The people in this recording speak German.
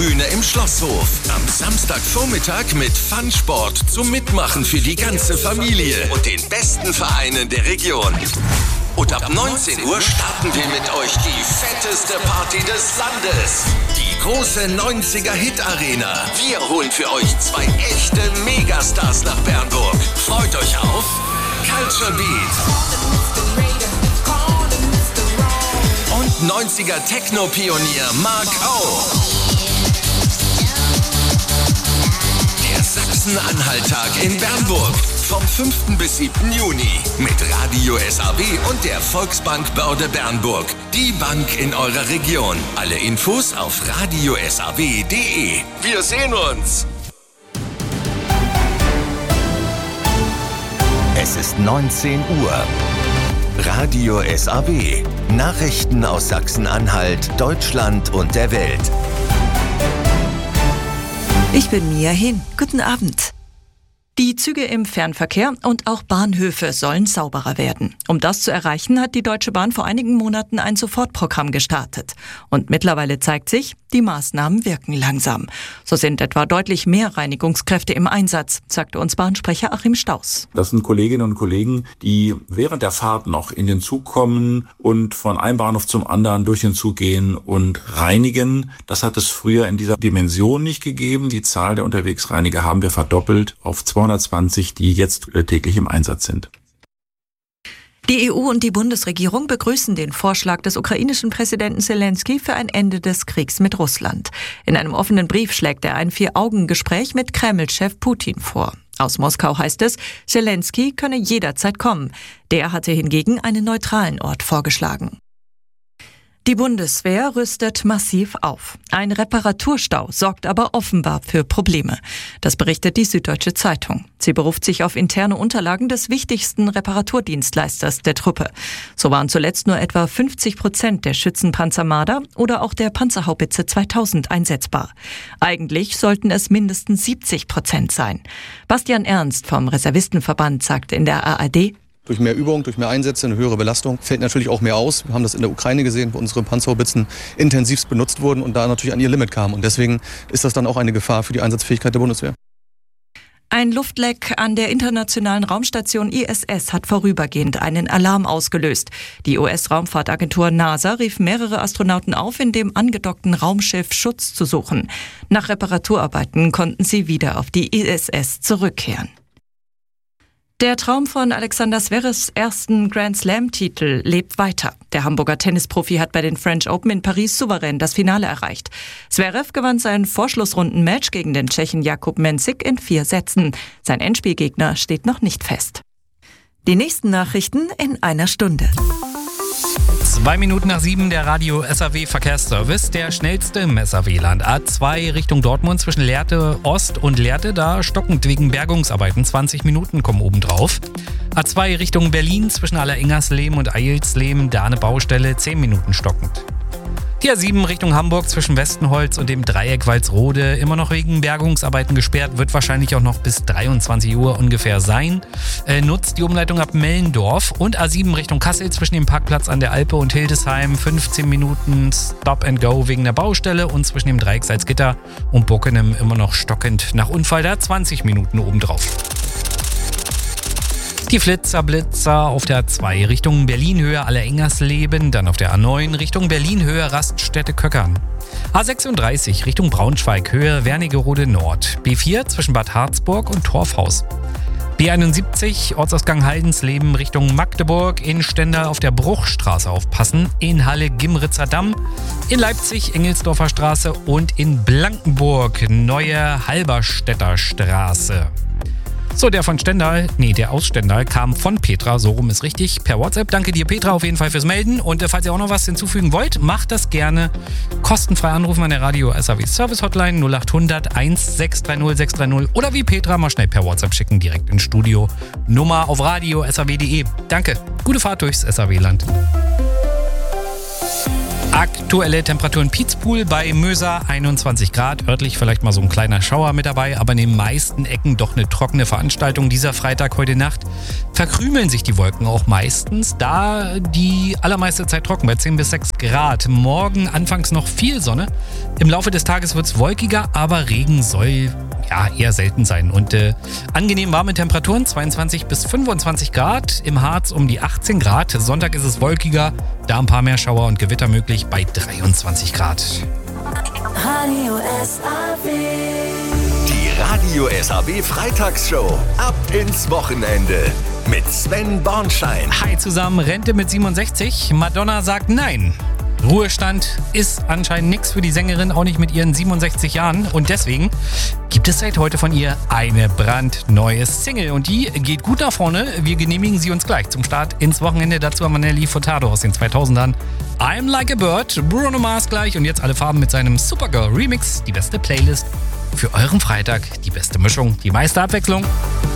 Tribüne im Schlosshof. Am Samstagvormittag mit Fun-Sport zum Mitmachen für die ganze Familie und den besten Vereinen der Region. Und ab 19 Uhr starten wir mit euch die fetteste Party des Landes. Die große 90er-Hit-Arena. Wir holen für euch 2 echte Megastars nach Bernburg. Freut euch auf Culture Beat und 90er-Techno-Pionier Mark O. Der Sachsen-Anhalt-Tag in Bernburg. Vom 5. bis 7. Juni mit Radio SAW und der Volksbank Börde Bernburg. Die Bank in eurer Region. Alle Infos auf radiosaw.de. Wir sehen uns! Es ist 19 Uhr. Radio SAW. Nachrichten aus Sachsen-Anhalt, Deutschland und der Welt. Ich bin Mia Hin. Guten Abend. Die Züge im Fernverkehr und auch Bahnhöfe sollen sauberer werden. Um das zu erreichen, hat die Deutsche Bahn vor einigen Monaten ein Sofortprogramm gestartet. Und mittlerweile zeigt sich, die Maßnahmen wirken langsam. So sind etwa deutlich mehr Reinigungskräfte im Einsatz, sagte uns Bahnsprecher Achim Staus. Das sind Kolleginnen und Kollegen, die während der Fahrt noch in den Zug kommen und von einem Bahnhof zum anderen durch den Zug gehen und reinigen. Das hat es früher in dieser Dimension nicht gegeben. Die Zahl der Unterwegsreiniger haben wir verdoppelt auf 220, die jetzt täglich im Einsatz sind. Die EU und die Bundesregierung begrüßen den Vorschlag des ukrainischen Präsidenten Zelensky für ein Ende des Kriegs mit Russland. In einem offenen Brief schlägt er ein 4-Augen-Gespräch mit Kreml-Chef Putin vor. Aus Moskau heißt es, Zelensky könne jederzeit kommen. Der hatte hingegen einen neutralen Ort vorgeschlagen. Die Bundeswehr rüstet massiv auf. Ein Reparaturstau sorgt aber offenbar für Probleme. Das berichtet die Süddeutsche Zeitung. Sie beruft sich auf interne Unterlagen des wichtigsten Reparaturdienstleisters der Truppe. So waren zuletzt nur etwa 50% der Schützenpanzer Marder oder auch der Panzerhaubitze 2000 einsetzbar. Eigentlich sollten es mindestens 70% sein. Bastian Ernst vom Reservistenverband sagte in der ARD: Durch mehr Übung, durch mehr Einsätze, eine höhere Belastung fällt natürlich auch mehr aus. Wir haben das in der Ukraine gesehen, wo unsere Panzerhaubitzen intensivst benutzt wurden und da natürlich an ihr Limit kamen. Und deswegen ist das dann auch eine Gefahr für die Einsatzfähigkeit der Bundeswehr. Ein Luftleck an der internationalen Raumstation ISS hat vorübergehend einen Alarm ausgelöst. Die US-Raumfahrtagentur NASA rief mehrere Astronauten auf, in dem angedockten Raumschiff Schutz zu suchen. Nach Reparaturarbeiten konnten sie wieder auf die ISS zurückkehren. Der Traum von Alexander Zverevs ersten Grand-Slam-Titel lebt weiter. Der Hamburger Tennisprofi hat bei den French Open in Paris souverän das Finale erreicht. Zverev gewann sein Vorschlussrunden-Match gegen den Tschechen Jakub Mensik in 4 Sätzen. Sein Endspielgegner steht noch nicht fest. Die nächsten Nachrichten in einer Stunde. 2 Minuten nach 7 der Radio SAW Verkehrsservice, der schnellste im SAW-Land. A2 Richtung Dortmund zwischen Lehrte Ost und Lehrte, da stockend wegen Bergungsarbeiten. 20 Minuten kommen obendrauf. A2 Richtung Berlin zwischen Allerengersleben und Eilsleben, da eine Baustelle, 10 Minuten stockend. Die A7 Richtung Hamburg zwischen Westenholz und dem Dreieck Walsrode, immer noch wegen Bergungsarbeiten gesperrt, wird wahrscheinlich auch noch bis 23 Uhr ungefähr sein. Nutzt die Umleitung ab Mellendorf. Und A7 Richtung Kassel zwischen dem Parkplatz an der Alpe und Hildesheim, 15 Minuten Stop and Go wegen der Baustelle, und zwischen dem Dreieck Salzgitter und Bockenem immer noch stockend nach Unfall, da 20 Minuten obendrauf. Die Flitzer-Blitzer auf der A2 Richtung Berlin-Höhe Allerengersleben, dann auf der A9 Richtung Berlin-Höhe Raststätte-Köckern. A36 Richtung Braunschweig, Höhe Wernigerode Nord. B4 zwischen Bad Harzburg und Torfhaus. B71 Ortsausgang Haldensleben Richtung Magdeburg, in Stendal auf der Bruchstraße aufpassen, in Halle Gimritzer Damm, in Leipzig Engelsdorfer Straße und in Blankenburg Neue Halberstädter Straße. So, der aus Stendal kam von Petra, so rum ist richtig, per WhatsApp. Danke dir, Petra, auf jeden Fall fürs Melden. Und falls ihr auch noch was hinzufügen wollt, macht das gerne. Kostenfrei anrufen an der Radio SAW Service Hotline 0800 1630 630 oder wie Petra mal schnell per WhatsApp schicken, direkt ins Studio. Nummer auf radiosaw.de. Danke, gute Fahrt durchs SAW-Land. Aktuelle Temperaturen Pietspool bei Möser 21 Grad. Örtlich vielleicht mal so ein kleiner Schauer mit dabei, aber in den meisten Ecken doch eine trockene Veranstaltung. Dieser Freitag, heute Nacht, verkrümeln sich die Wolken auch meistens, da die allermeiste Zeit trocken bei 10 bis 6 Grad. Morgen anfangs noch viel Sonne. Im Laufe des Tages wird es wolkiger, aber Regen soll eher selten sein. Und angenehm warme Temperaturen, 22 bis 25 Grad. Im Harz um die 18 Grad. Sonntag ist es wolkiger, da ein paar mehr Schauer und Gewitter möglich bei 23 Grad. Radio SAW. Die Radio SAW Freitagsshow. Ab ins Wochenende. Mit Sven Bornschein. Hi zusammen, Rente mit 67. Madonna sagt nein. Ruhestand ist anscheinend nichts für die Sängerin, auch nicht mit ihren 67 Jahren. Und deswegen gibt es seit heute von ihr eine brandneue Single. Und die geht gut nach vorne. Wir genehmigen sie uns gleich zum Start ins Wochenende. Dazu haben wir Nelly Furtado aus den 2000ern. I'm Like a Bird, Bruno Mars gleich. Und jetzt alle Farben mit seinem Supergirl Remix. Die beste Playlist für euren Freitag. Die beste Mischung, die meiste Abwechslung.